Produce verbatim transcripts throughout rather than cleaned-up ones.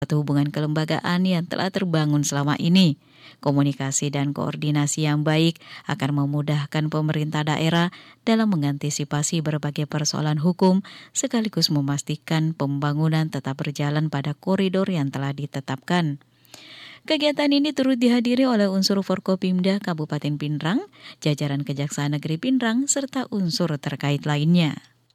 support hubungan kelembagaan yang telah terbangun selama ini. Komunikasi dan koordinasi yang baik akan memudahkan pemerintah daerah dalam mengantisipasi berbagai persoalan hukum sekaligus memastikan pembangunan tetap berjalan pada koridor yang telah ditetapkan. Kegiatan ini turut dihadiri oleh unsur Forkopimda Kabupaten Pinrang, jajaran Kejaksaan Negeri Pinrang, serta unsur terkait lainnya.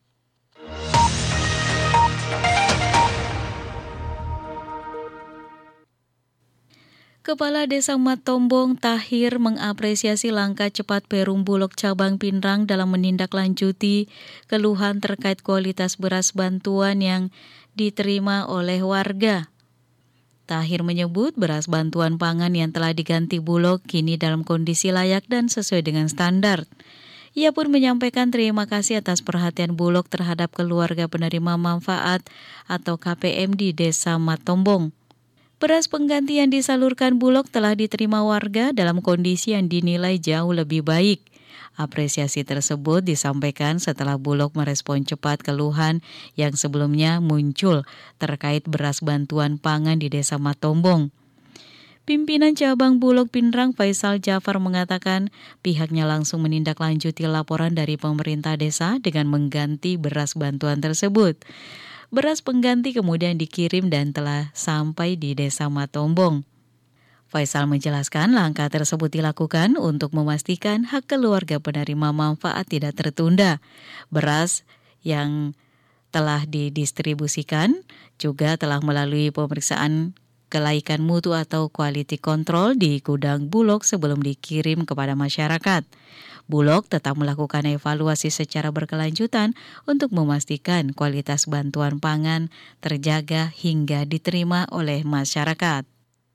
Kepala Desa Matombong Tahir mengapresiasi langkah cepat Perum Bulog Cabang Pinrang dalam menindaklanjuti keluhan terkait kualitas beras bantuan yang diterima oleh warga. Tahir menyebut beras bantuan pangan yang telah diganti Bulog kini dalam kondisi layak dan sesuai dengan standar. Ia pun menyampaikan terima kasih atas perhatian Bulog terhadap keluarga penerima manfaat atau K P M di Desa Matombong. Beras pengganti yang disalurkan Bulog telah diterima warga dalam kondisi yang dinilai jauh lebih baik. Apresiasi tersebut disampaikan setelah Bulog merespon cepat keluhan yang sebelumnya muncul terkait beras bantuan pangan di Desa Matombong. Pimpinan Cabang Bulog Pinrang Faisal Jafar mengatakan pihaknya langsung menindaklanjuti laporan dari pemerintah desa dengan mengganti beras bantuan tersebut. Beras pengganti kemudian dikirim dan telah sampai di Desa Matombong. Faisal menjelaskan langkah tersebut dilakukan untuk memastikan hak keluarga penerima manfaat tidak tertunda. Beras yang telah didistribusikan juga telah melalui pemeriksaan kelaikan mutu atau quality control di gudang Bulog sebelum dikirim kepada masyarakat. Bulog tetap melakukan evaluasi secara berkelanjutan untuk memastikan kualitas bantuan pangan terjaga hingga diterima oleh masyarakat.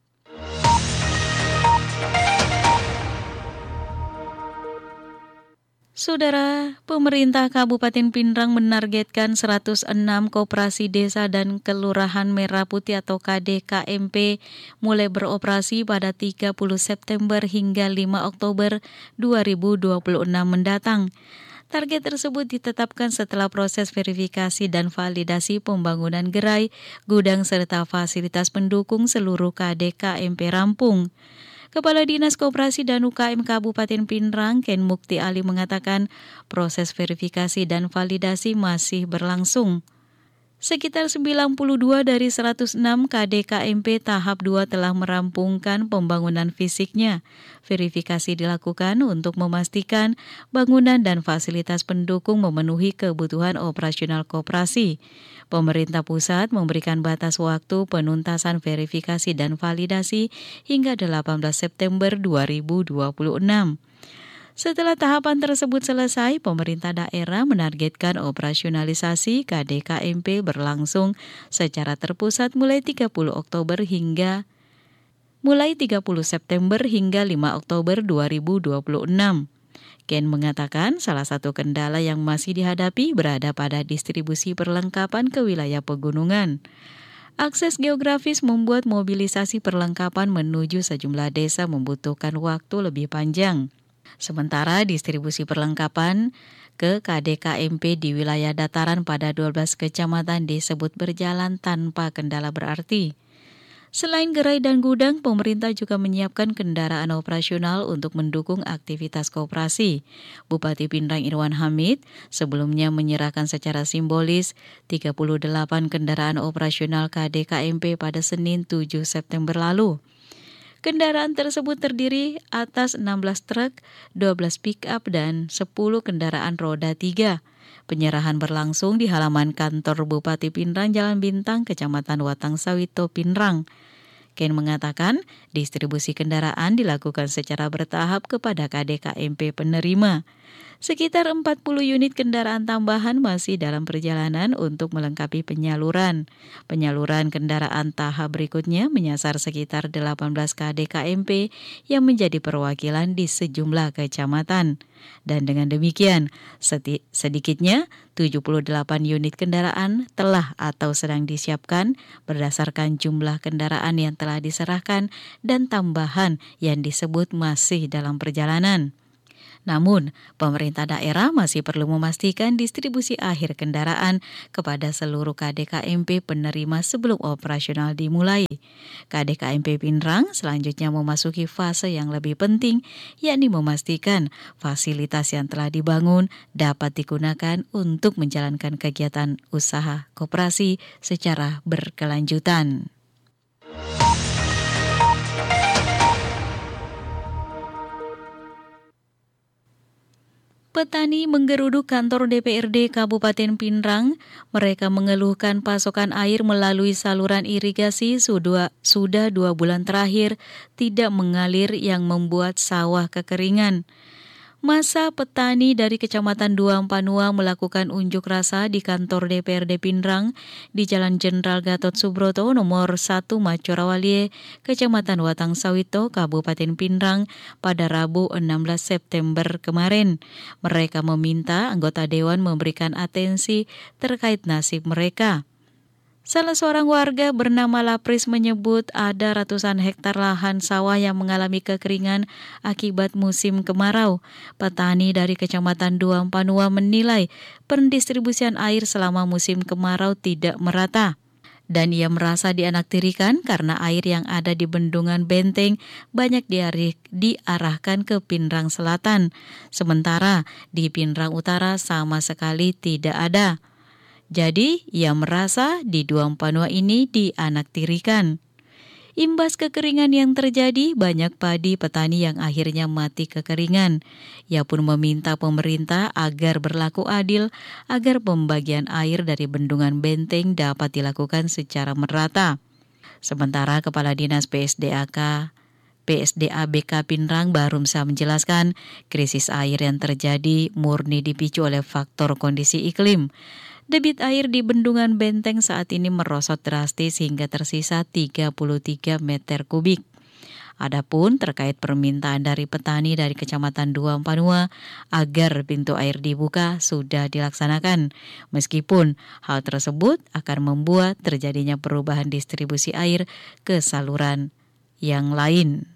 Saudara, pemerintah Kabupaten Pinrang menargetkan seratus enam koperasi desa dan kelurahan merah putih atau K D K M P mulai beroperasi pada tiga puluh September hingga lima Oktober dua ribu dua puluh enam mendatang. Target tersebut ditetapkan setelah proses verifikasi dan validasi pembangunan gerai, gudang serta fasilitas pendukung seluruh K D K M P rampung. Kepala Dinas Koperasi dan U K M Kabupaten Pinrang, Ken Mukti Ali mengatakan proses verifikasi dan validasi masih berlangsung. Sekitar sembilan puluh dua dari seratus enam K D K M P tahap dua telah merampungkan pembangunan fisiknya. Verifikasi dilakukan untuk memastikan bangunan dan fasilitas pendukung memenuhi kebutuhan operasional koperasi. Pemerintah pusat memberikan batas waktu penuntasan verifikasi dan validasi hingga delapan belas September dua ribu dua puluh enam. Setelah tahapan tersebut selesai, pemerintah daerah menargetkan operasionalisasi K D K M P berlangsung secara terpusat mulai tiga puluh Oktober hingga mulai tiga puluh September hingga lima Oktober dua ribu dua puluh enam. Ken mengatakan salah satu kendala yang masih dihadapi berada pada distribusi perlengkapan ke wilayah pegunungan. Akses geografis membuat mobilisasi perlengkapan menuju sejumlah desa membutuhkan waktu lebih panjang. Sementara distribusi perlengkapan ke K D K M P di wilayah dataran pada dua belas kecamatan disebut berjalan tanpa kendala berarti. Selain gerai dan gudang, pemerintah juga menyiapkan kendaraan operasional untuk mendukung aktivitas koperasi. Bupati Pinrang Irwan Hamid sebelumnya menyerahkan secara simbolis tiga puluh delapan kendaraan operasional K D K M P pada Senin tujuh September lalu. Kendaraan tersebut terdiri atas enam belas truk, dua belas pick-up, dan sepuluh kendaraan roda tiga. Penyerahan berlangsung di halaman kantor Bupati Pinrang Jalan Bintang, Kecamatan Watang Sawito, Pinrang. Ken mengatakan distribusi kendaraan dilakukan secara bertahap kepada K D K M P penerima. Sekitar empat puluh unit kendaraan tambahan masih dalam perjalanan untuk melengkapi penyaluran. Penyaluran kendaraan tahap berikutnya menyasar sekitar delapan belas K D K M P yang menjadi perwakilan di sejumlah kecamatan. Dan dengan demikian, seti- sedikitnya tujuh puluh delapan unit kendaraan telah atau sedang disiapkan berdasarkan jumlah kendaraan yang telah diserahkan dan tambahan yang disebut masih dalam perjalanan. Namun, pemerintah daerah masih perlu memastikan distribusi akhir kendaraan kepada seluruh K D K M P penerima sebelum operasional dimulai. K D K M P Pinrang selanjutnya memasuki fase yang lebih penting, yakni memastikan fasilitas yang telah dibangun dapat digunakan untuk menjalankan kegiatan usaha koperasi secara berkelanjutan. Petani menggeruduk kantor D P R D Kabupaten Pinrang. Mereka mengeluhkan pasokan air melalui saluran irigasi sudah, sudah dua bulan terakhir tidak mengalir yang membuat sawah kekeringan. Masa petani dari Kecamatan Duang Panua melakukan unjuk rasa di kantor D P R D Pinrang di Jalan Jenderal Gatot Subroto nomor satu Macorawalie, Kecamatan Watang Sawito, Kabupaten Pinrang pada Rabu enam belas September kemarin. Mereka meminta anggota dewan memberikan atensi terkait nasib mereka. Salah seorang warga bernama Lapris menyebut ada ratusan hektar lahan sawah yang mengalami kekeringan akibat musim kemarau. Petani dari Kecamatan Duang Panua menilai pendistribusian air selama musim kemarau tidak merata. Dan ia merasa dianaktirikan karena air yang ada di Bendungan Benteng banyak diarahkan ke Pinrang Selatan. Sementara di Pinrang Utara sama sekali tidak ada. Jadi, ia merasa di Duang Panua ini dianaktirikan. Imbas kekeringan yang terjadi, banyak padi petani yang akhirnya mati kekeringan. Ia pun meminta pemerintah agar berlaku adil, agar pembagian air dari Bendungan Benteng dapat dilakukan secara merata. Sementara Kepala Dinas P S D A K P S D A B K Pinrang Barumsa menjelaskan, krisis air yang terjadi murni dipicu oleh faktor kondisi iklim. Debit air di Bendungan Benteng saat ini merosot drastis hingga tersisa tiga puluh tiga meter kubik. Adapun terkait permintaan dari petani dari Kecamatan Duang Panua agar pintu air dibuka sudah dilaksanakan. Meskipun hal tersebut akan membuat terjadinya perubahan distribusi air ke saluran yang lain.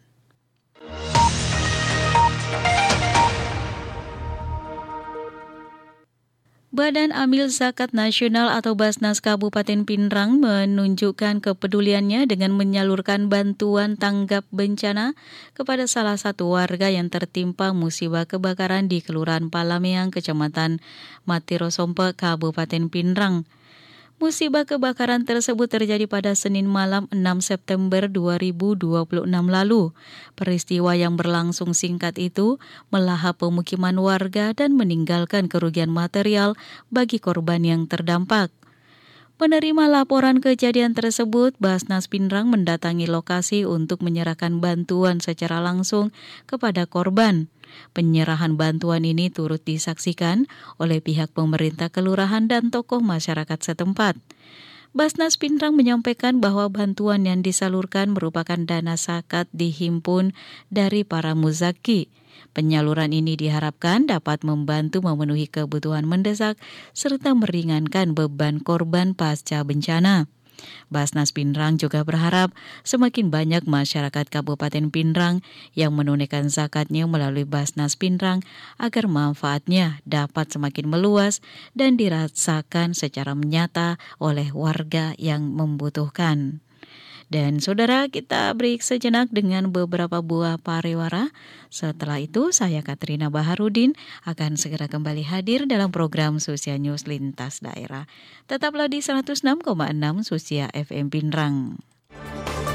Badan Amil Zakat Nasional atau Basnas Kabupaten Pinrang menunjukkan kepeduliannya dengan menyalurkan bantuan tanggap bencana kepada salah satu warga yang tertimpa musibah kebakaran di Kelurahan Palameang, Kecamatan Matirosompe, Kabupaten Pinrang. Musibah kebakaran tersebut terjadi pada Senin malam enam September dua ribu dua puluh enam lalu. Peristiwa yang berlangsung singkat itu melahap pemukiman warga dan meninggalkan kerugian material bagi korban yang terdampak. Menerima laporan kejadian tersebut, Basnas Pinrang mendatangi lokasi untuk menyerahkan bantuan secara langsung kepada korban. Penyerahan bantuan ini turut disaksikan oleh pihak pemerintah kelurahan dan tokoh masyarakat setempat. Basnas Pinrang menyampaikan bahwa bantuan yang disalurkan merupakan dana zakat dihimpun dari para muzaki. Penyaluran ini diharapkan dapat membantu memenuhi kebutuhan mendesak serta meringankan beban korban pasca bencana. Basnas Pinrang juga berharap semakin banyak masyarakat Kabupaten Pinrang yang menunaikan zakatnya melalui Basnas Pinrang agar manfaatnya dapat semakin meluas dan dirasakan secara nyata oleh warga yang membutuhkan. Dan saudara, kita break sejenak dengan beberapa buah pariwara. Setelah itu, saya Katrina Baharudin akan segera kembali hadir dalam program Susia News Lintas Daerah. Tetaplah di seratus enam koma enam Susia F M Pinrang.